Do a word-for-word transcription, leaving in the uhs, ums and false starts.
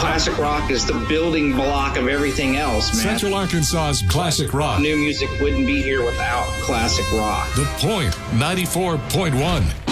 Classic rock is the building block of everything else, man. Central Arkansas's classic rock. New music wouldn't be here without classic rock. The Point ninety-four point one.